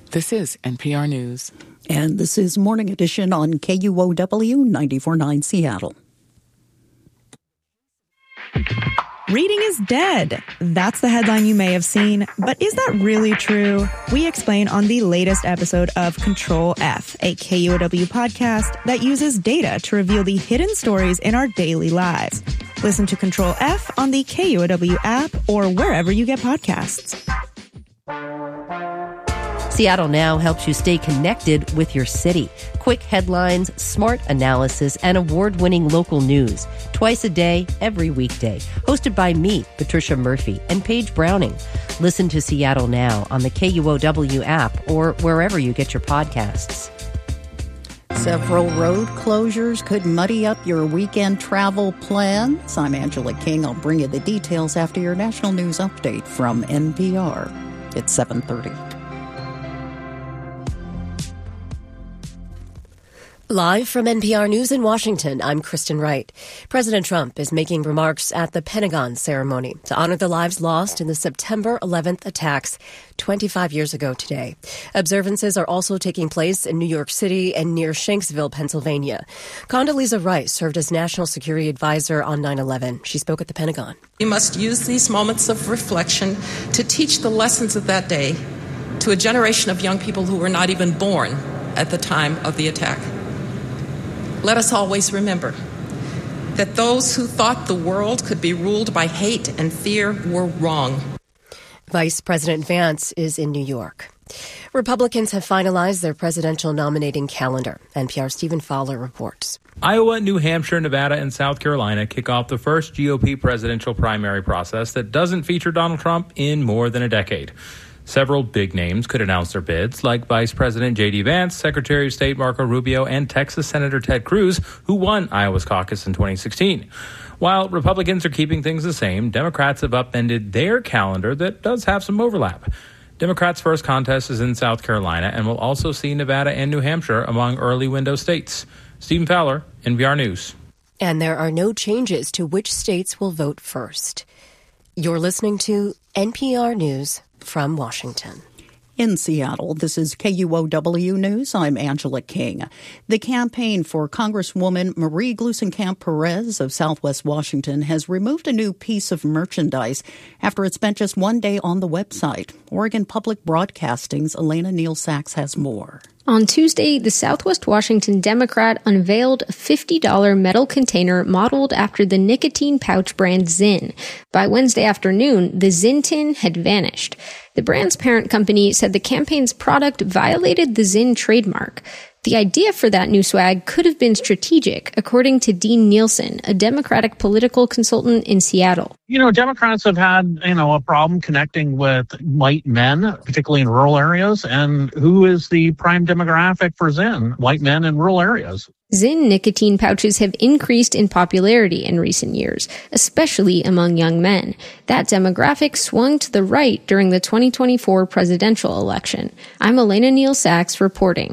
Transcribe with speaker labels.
Speaker 1: This is NPR News.
Speaker 2: And this is Morning Edition on KUOW 94.9 Seattle.
Speaker 3: Reading is dead. That's the headline you may have seen, but is that really true? We explain on the latest episode of Control F, a KUOW podcast that uses data to reveal the hidden stories in our daily lives. Listen to Control F on the KUOW app or wherever you get podcasts.
Speaker 4: Seattle Now helps you stay connected with your city. Quick headlines, smart analysis, and award-winning local news. Twice a day, every weekday. Hosted by me, Patricia Murphy, and Paige Browning. Listen to Seattle Now on the KUOW app or wherever you get your podcasts.
Speaker 2: Several road closures could muddy up your weekend travel plans. I'm Angela King. I'll bring you the details after your national news update from NPR. It's 7:30.
Speaker 5: Live from NPR News in Washington, I'm Kristen Wright. President Trump is making remarks at the Pentagon ceremony to honor the lives lost in the September 11th attacks 25 years ago today. Observances are also taking place in New York City and near Shanksville, Pennsylvania. Condoleezza Rice served as National Security Advisor on 9/11. She spoke at the Pentagon.
Speaker 6: We must use these moments of reflection to teach the lessons of that day to a generation of young people who were not even born at the time of the attack. Let us always remember that those who thought the world could be ruled by hate and fear were wrong.
Speaker 5: Vice President Vance is in New York. Republicans have finalized their presidential nominating calendar. NPR's Stephen Fowler reports.
Speaker 7: Iowa, New Hampshire, Nevada, and South Carolina kick off the first GOP presidential primary process that doesn't feature Donald Trump in more than a decade. Several big names could announce their bids, like Vice President J.D. Vance, Secretary of State Marco Rubio, and Texas Senator Ted Cruz, who won Iowa's caucus in 2016. While Republicans are keeping things the same, Democrats have upended their calendar that does have some overlap. Democrats' first contest is in South Carolina and will also see Nevada and New Hampshire among early window states. Stephen Fowler, NPR News.
Speaker 5: And there are no changes to which states will vote first. You're listening to NPR News from Washington.
Speaker 2: In Seattle, this is KUOW News. I'm Angela King. The campaign for Congresswoman Marie Gluesenkamp Perez of Southwest Washington has removed a new piece of merchandise after it spent just one day on the website. Oregon Public Broadcasting's Elena Neal Sachs has more.
Speaker 8: On Tuesday, the Southwest Washington Democrat unveiled a $50 metal container modeled after the nicotine pouch brand Zyn. By Wednesday afternoon, the Zyn tin had vanished. The brand's parent company said the campaign's product violated the Zyn trademark. The idea for that new swag could have been strategic, according to Dean Nielsen, a Democratic political consultant in Seattle.
Speaker 9: Democrats have had, a problem connecting with white men, particularly in rural areas. And who is the prime demographic for Zyn? White men in rural areas.
Speaker 8: Zyn nicotine pouches have increased in popularity in recent years, especially among young men. That demographic swung to the right during the 2024 presidential election. I'm Elena Neal Sachs reporting.